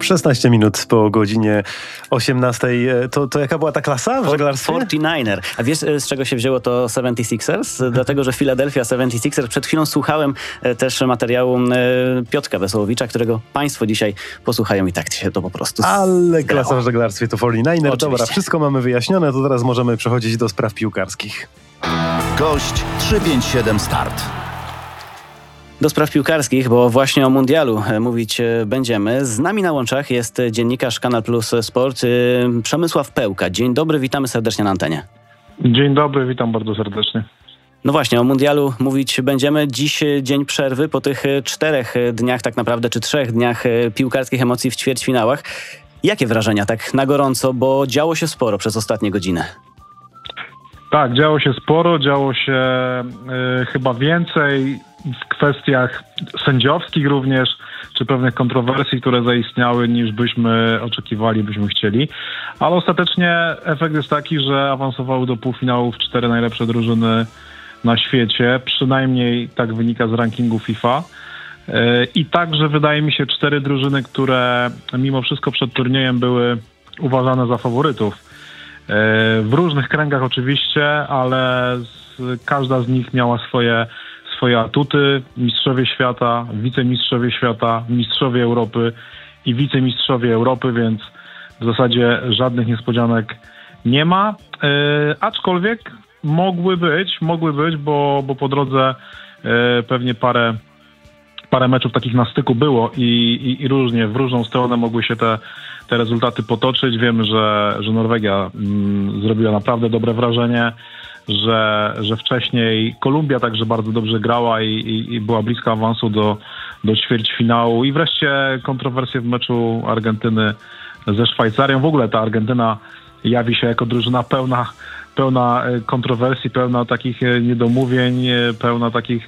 16 minut po godzinie 18. To jaka była ta klasa w żeglarstwie? 49er. A wiesz, z czego się wzięło to 76ers? Dlatego, że Philadelphia 76ers. Przed chwilą słuchałem też materiału Piotrka Wesołowicza, którego państwo dzisiaj posłuchają i tak się to po prostu Ale klasa w żeglarstwie to 49er. Oczywiście. Dobra, wszystko mamy wyjaśnione, to teraz możemy przechodzić do spraw piłkarskich. Gość 357 Start. Do spraw piłkarskich, bo właśnie o mundialu mówić będziemy. Z nami na łączach jest dziennikarz Kanal Plus Sport Przemysław Pełka. Dzień dobry, witamy serdecznie na antenie. Dzień dobry, witam bardzo serdecznie. No właśnie, o mundialu mówić będziemy. Dziś dzień przerwy po tych 4 dniach tak naprawdę, czy 3 dniach piłkarskich emocji w ćwierćfinałach. Jakie wrażenia tak na gorąco, bo działo się sporo przez ostatnie godziny? Tak, działo się sporo, działo się chyba więcej w kwestiach sędziowskich również, czy pewnych kontrowersji, które zaistniały, niż byśmy oczekiwali, byśmy chcieli. Ale ostatecznie efekt jest taki, że awansowały do półfinałów 4 najlepsze drużyny na świecie. Przynajmniej tak wynika z rankingu FIFA. I także wydaje mi się 4 drużyny, które mimo wszystko przed turniejem były uważane za faworytów. W różnych kręgach oczywiście, ale każda z nich miała swoje atuty. Mistrzowie świata, wicemistrzowie świata, mistrzowie Europy i wicemistrzowie Europy, więc w zasadzie żadnych niespodzianek nie ma. Aczkolwiek mogły być, bo po drodze pewnie parę meczów takich na styku było i różnie, w różną stronę mogły się te rezultaty potoczyć. Wiemy, że Norwegia zrobiła naprawdę dobre wrażenie, że wcześniej Kolumbia także bardzo dobrze grała i była bliska awansu do ćwierćfinału. I wreszcie kontrowersje w meczu Argentyny ze Szwajcarią. W ogóle ta Argentyna jawi się jako drużyna pełna kontrowersji, pełna takich niedomówień, pełna takich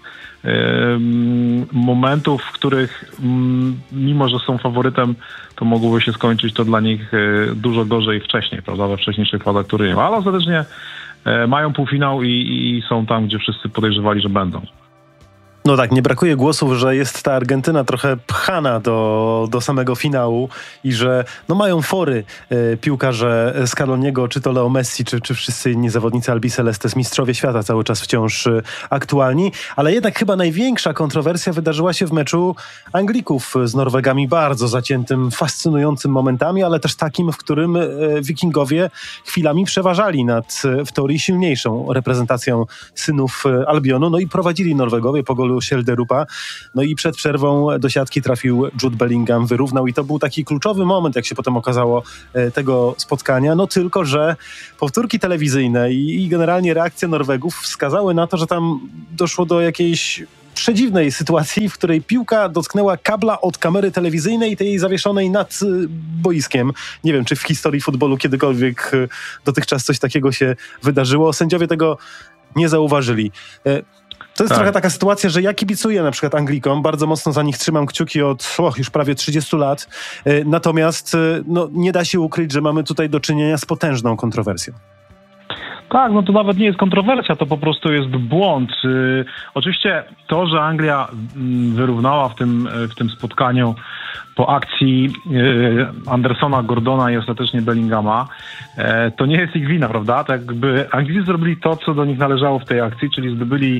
momentów, w których mimo, że są faworytem, to mogłoby się skończyć to dla nich dużo gorzej wcześniej, prawda, we wcześniejszych fazach turnieju. Ale ostatecznie mają półfinał i są tam, gdzie wszyscy podejrzewali, że będą. No tak, nie brakuje głosów, że jest ta Argentyna trochę pchana do samego finału i że no mają fory piłkarze Scaloniego, czy to Leo Messi, czy wszyscy inni zawodnicy Albi Celestes, mistrzowie świata cały czas wciąż aktualni, ale jednak chyba największa kontrowersja wydarzyła się w meczu Anglików z Norwegami, bardzo zaciętym, fascynującym momentami, ale też takim, w którym Wikingowie chwilami przeważali nad w teorii silniejszą reprezentacją synów Albionu, no i prowadzili Norwegowie po golu Schjelderupa. No i przed przerwą do siatki trafił Jude Bellingham, wyrównał i to był taki kluczowy moment, jak się potem okazało, tego spotkania. No tylko, że powtórki telewizyjne i generalnie reakcje Norwegów wskazały na to, że tam doszło do jakiejś przedziwnej sytuacji, w której piłka dotknęła kabla od kamery telewizyjnej, tej zawieszonej nad boiskiem. Nie wiem, czy w historii futbolu kiedykolwiek dotychczas coś takiego się wydarzyło. Sędziowie tego nie zauważyli. To jest trochę taka sytuacja, że ja kibicuję na przykład Anglikom, bardzo mocno za nich trzymam kciuki od już prawie 30 lat, natomiast no, nie da się ukryć, że mamy tutaj do czynienia z potężną kontrowersją. Tak, no to nawet nie jest kontrowersja, to po prostu jest błąd. Oczywiście to, że Anglia wyrównała w tym spotkaniu po akcji Andersona, Gordona i ostatecznie Bellingama, to nie jest ich wina, prawda? Tak jakby Anglicy zrobili to, co do nich należało w tej akcji, czyli zdobyli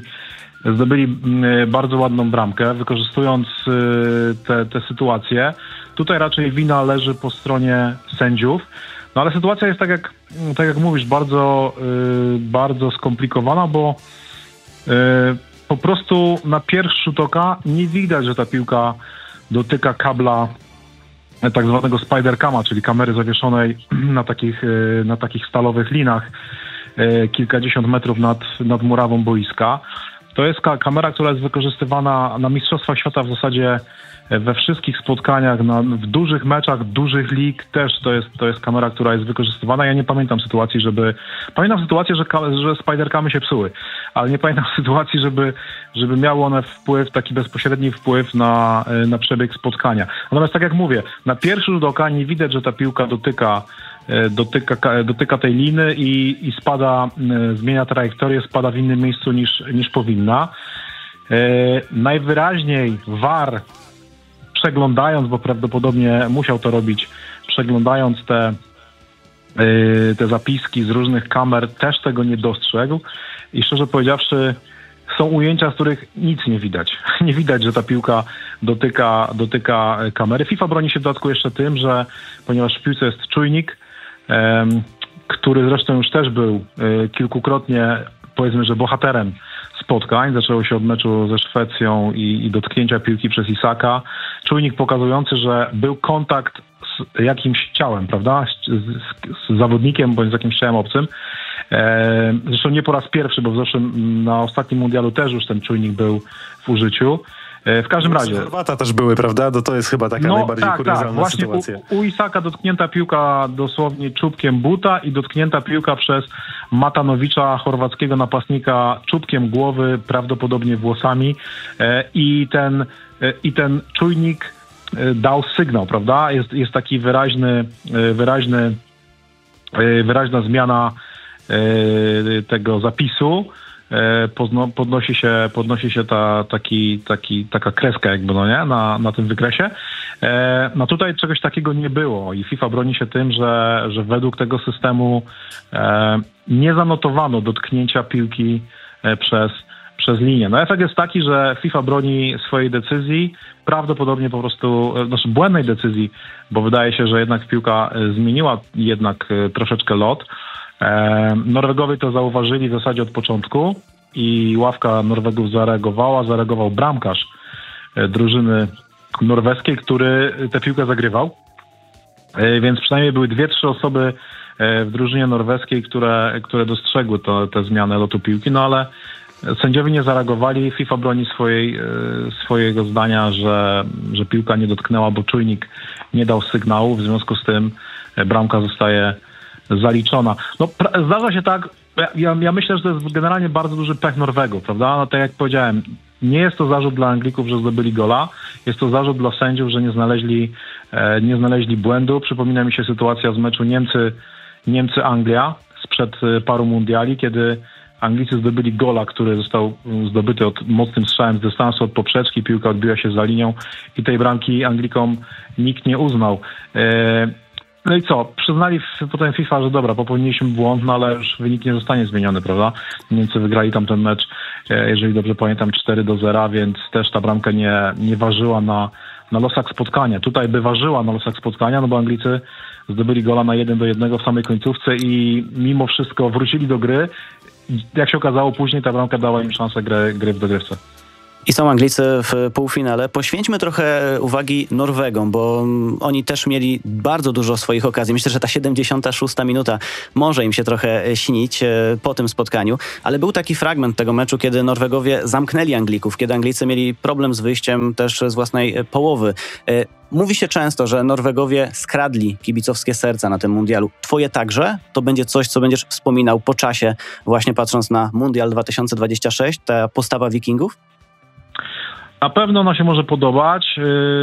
bardzo ładną bramkę, wykorzystując te sytuacje. Tutaj raczej wina leży po stronie sędziów. No ale sytuacja jest, tak jak mówisz, bardzo skomplikowana, bo po prostu na pierwszy rzut oka nie widać, że ta piłka dotyka kabla tak zwanego spider-cama, czyli kamery zawieszonej na takich stalowych linach kilkadziesiąt metrów nad murawą boiska. To jest kamera, która jest wykorzystywana na Mistrzostwach Świata w zasadzie we wszystkich spotkaniach, w dużych meczach, dużych lig też to jest kamera, która jest wykorzystywana. Ja nie pamiętam sytuacji, Pamiętam sytuację, że spider-camy się psuły, ale nie pamiętam sytuacji, żeby miały one taki bezpośredni wpływ na przebieg spotkania. Natomiast tak jak mówię, na pierwszy rzut oka nie widać, że ta piłka dotyka tej liny i spada, zmienia trajektorię, spada w innym miejscu niż powinna. Najwyraźniej VAR przeglądając, bo prawdopodobnie musiał to robić, przeglądając te zapiski z różnych kamer, też tego nie dostrzegł i szczerze powiedziawszy, są ujęcia, z których nic nie widać. Nie widać, że ta piłka dotyka kamery. FIFA broni się w dodatku jeszcze tym, że ponieważ w piłce jest czujnik, który zresztą już też był kilkukrotnie, powiedzmy, że bohaterem spotkań. Zaczęło się od meczu ze Szwecją i dotknięcia piłki przez Isaka. Czujnik pokazujący, że był kontakt z jakimś ciałem, prawda? Z zawodnikiem bądź z jakimś ciałem obcym. Zresztą nie po raz pierwszy, bo na ostatnim mundialu też już ten czujnik był w użyciu. W każdym razie... Chorwata też były, prawda? To jest chyba taka najbardziej kuriozalna właśnie sytuacja. U Isaka dotknięta piłka dosłownie czubkiem buta i dotknięta piłka przez Matanowicza, chorwackiego napastnika, czubkiem głowy, prawdopodobnie włosami. I ten czujnik dał sygnał, prawda? Jest taki wyraźna zmiana tego zapisu. Podnosi się taka kreska jakby, no nie? Na tym wykresie. No tutaj czegoś takiego nie było i FIFA broni się tym, że według tego systemu nie zanotowano dotknięcia piłki przez linię. No efekt jest taki, że FIFA broni swojej decyzji, prawdopodobnie po prostu, błędnej decyzji, bo wydaje się, że jednak piłka zmieniła jednak troszeczkę lot. Norwegowie to zauważyli w zasadzie od początku i ławka Norwegów zareagował bramkarz drużyny norweskiej, który tę piłkę zagrywał, więc przynajmniej były 2-3 osoby w drużynie norweskiej, które dostrzegły tę zmianę lotu piłki, no ale sędziowie nie zareagowali. FIFA broni swojego zdania, że piłka nie dotknęła, bo czujnik nie dał sygnału, w związku z tym bramka zostaje zaliczona. No, zdarza się tak, ja myślę, że to jest generalnie bardzo duży pech Norwegów, prawda? No tak jak powiedziałem, nie jest to zarzut dla Anglików, że zdobyli gola, jest to zarzut dla sędziów, że nie znaleźli błędu. Przypomina mi się sytuacja z meczu Niemcy-Anglia sprzed paru mundiali, kiedy Anglicy zdobyli gola, który został zdobyty mocnym strzałem z dystansu od poprzeczki, piłka odbiła się za linią i tej bramki Anglikom nikt nie uznał. No i co? Przyznali potem FIFA, że dobra, popełniliśmy błąd, no ale już wynik nie zostanie zmieniony, prawda? Niemcy wygrali tamten mecz, jeżeli dobrze pamiętam, 4-0, więc też ta bramka nie ważyła na losach spotkania. Tutaj by ważyła na losach spotkania, no bo Anglicy zdobyli gola na 1-1 w samej końcówce i mimo wszystko wrócili do gry. Jak się okazało później, ta bramka dała im szansę gry w dogrywce. I są Anglicy w półfinale. Poświęćmy trochę uwagi Norwegom, bo oni też mieli bardzo dużo swoich okazji. Myślę, że ta 76. minuta może im się trochę śnić po tym spotkaniu, ale był taki fragment tego meczu, kiedy Norwegowie zamknęli Anglików, kiedy Anglicy mieli problem z wyjściem też z własnej połowy. Mówi się często, że Norwegowie skradli kibicowskie serca na tym mundialu. Twoje także? To będzie coś, co będziesz wspominał po czasie, właśnie patrząc na Mundial 2026, ta postawa Wikingów? Na pewno ona się może podobać.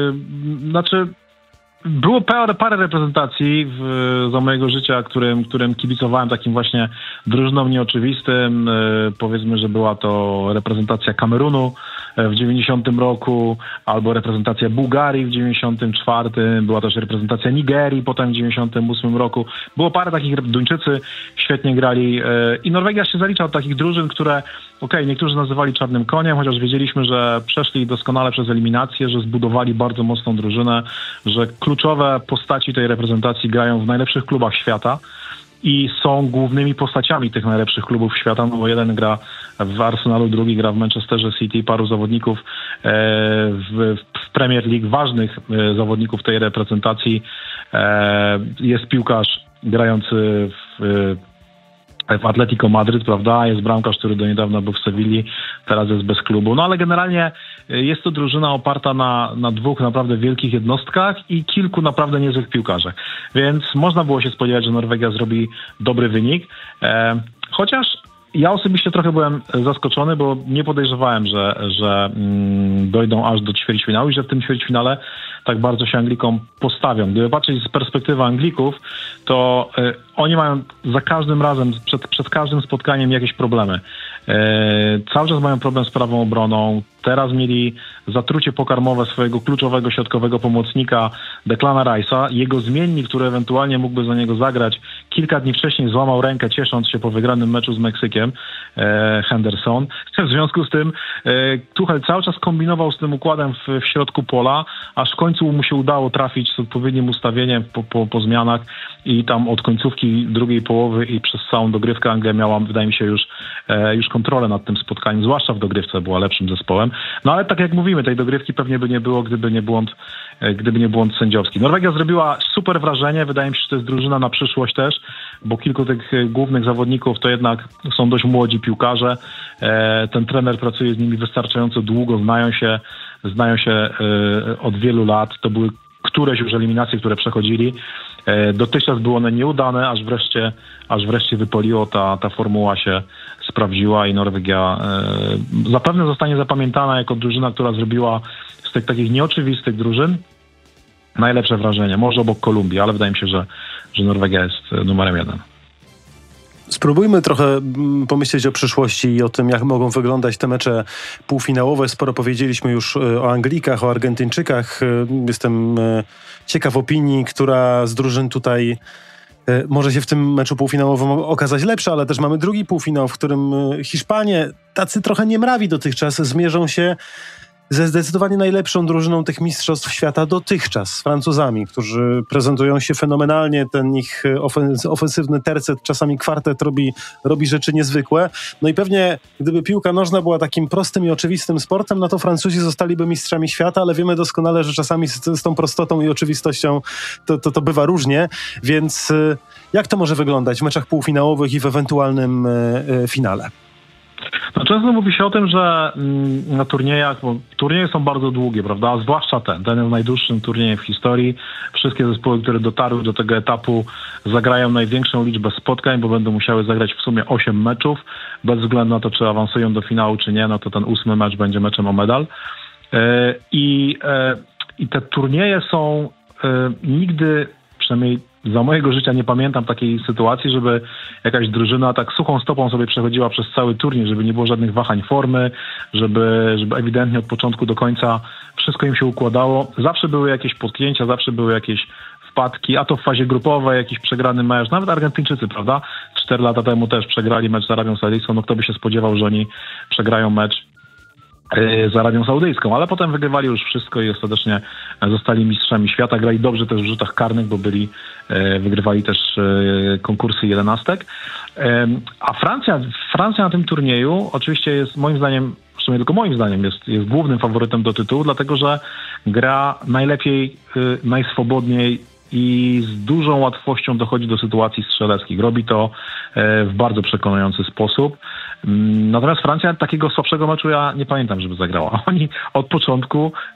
Było parę reprezentacji za mojego życia, którym kibicowałem, takim właśnie drużynom nieoczywistym. Powiedzmy, że była to reprezentacja Kamerunu w 90 roku, albo reprezentacja Bułgarii w 94, była też reprezentacja Nigerii potem w 98 roku. Było parę takich, Duńczycy świetnie grali i Norwegia się zalicza od takich drużyn, które niektórzy nazywali czarnym koniem, chociaż wiedzieliśmy, że przeszli doskonale przez eliminację, że zbudowali bardzo mocną drużynę, że kluczowe postaci tej reprezentacji grają w najlepszych klubach świata i są głównymi postaciami tych najlepszych klubów świata, no bo jeden gra w Arsenalu, drugi gra w Manchesterze City, paru zawodników w Premier League, ważnych zawodników tej reprezentacji. Jest piłkarz grający w Atletico Madryt, prawda? Jest bramkarz, który do niedawna był w Sewilli, teraz jest bez klubu. No ale generalnie jest to drużyna oparta na dwóch naprawdę wielkich jednostkach i kilku naprawdę niezłych piłkarzach. Więc można było się spodziewać, że Norwegia zrobi dobry wynik. Chociaż ja osobiście trochę byłem zaskoczony, bo nie podejrzewałem, że dojdą aż do ćwierćfinału i że w tym ćwierćfinale tak bardzo się Anglikom postawią. Gdyby patrzeć z perspektywy Anglików, to oni mają za każdym razem, przed każdym spotkaniem jakieś problemy. Cały czas mają problem z prawą obroną. Teraz mieli zatrucie pokarmowe swojego kluczowego środkowego pomocnika Declana Rice'a. Jego zmiennik, który ewentualnie mógłby za niego zagrać, kilka dni wcześniej złamał rękę, ciesząc się po wygranym meczu z Meksykiem, Henderson. W związku z tym Tuchel cały czas kombinował z tym układem w środku pola, aż w końcu mu się udało trafić z odpowiednim ustawieniem po zmianach i tam od końcówki drugiej połowy i przez całą dogrywkę Anglia miała, wydaje mi się, już kontrolę nad tym spotkaniem, zwłaszcza w dogrywce była lepszym zespołem. No ale tak jak mówimy, tej dogrywki pewnie by nie było, gdyby nie błąd sędziowski. Norwegia zrobiła super wrażenie, wydaje mi się, że to jest drużyna na przyszłość też, bo kilku tych głównych zawodników to jednak są dość młodzi piłkarze. Ten trener pracuje z nimi wystarczająco długo, znają się od wielu lat. To były któreś już eliminacje, które przechodzili. Dotychczas były one nieudane, aż wreszcie wypaliło, ta formuła się sprawdziła i Norwegia zapewne zostanie zapamiętana jako drużyna, która zrobiła z tych takich nieoczywistych drużyn najlepsze wrażenie. Może obok Kolumbii, ale wydaje mi się, że Norwegia jest numerem 1. Spróbujmy trochę pomyśleć o przyszłości i o tym, jak mogą wyglądać te mecze półfinałowe. Sporo powiedzieliśmy już o Anglikach, o Argentyńczykach. Jestem ciekaw opinii, która z drużyn tutaj może się w tym meczu półfinałowym okazać lepsza, ale też mamy drugi półfinał, w którym Hiszpanie, tacy trochę niemrawi dotychczas, zmierzą się ze zdecydowanie najlepszą drużyną tych mistrzostw świata dotychczas, z Francuzami, którzy prezentują się fenomenalnie. Ten ich ofensywny tercet, czasami kwartet robi rzeczy niezwykłe. No i pewnie gdyby piłka nożna była takim prostym i oczywistym sportem, no to Francuzi zostaliby mistrzami świata, ale wiemy doskonale, że czasami z tą prostotą i oczywistością to bywa różnie. Więc jak to może wyglądać w meczach półfinałowych i w ewentualnym finale? No, często mówi się o tym, że na turniejach, bo turnieje są bardzo długie, prawda? A zwłaszcza ten jest najdłuższym turniejem w historii. Wszystkie zespoły, które dotarły do tego etapu, zagrają największą liczbę spotkań, bo będą musiały zagrać w sumie 8 meczów. Bez względu na to, czy awansują do finału, czy nie, no to ten 8 mecz będzie meczem o medal. I te turnieje są nigdy, przynajmniej za mojego życia nie pamiętam takiej sytuacji, żeby jakaś drużyna tak suchą stopą sobie przechodziła przez cały turniej, żeby nie było żadnych wahań formy, żeby ewidentnie od początku do końca wszystko im się układało. Zawsze były jakieś potknięcia, zawsze były jakieś wpadki, a to w fazie grupowej jakiś przegrany mecz. Nawet Argentyńczycy, prawda? 4 lata temu też przegrali mecz z Arabią Saudyjską. No kto by się spodziewał, że oni przegrają mecz z Arabią Saudyjską, ale potem wygrywali już wszystko i ostatecznie zostali mistrzami świata. Grali dobrze też w rzutach karnych, bo wygrywali też konkursy 11. A Francja na tym turnieju oczywiście jest moim zdaniem, przynajmniej tylko moim zdaniem, jest głównym faworytem do tytułu, dlatego że gra najlepiej, najswobodniej i z dużą łatwością dochodzi do sytuacji strzeleckich. Robi to w bardzo przekonujący sposób. Natomiast Francja takiego słabszego meczu ja nie pamiętam, żeby zagrała. Oni od początku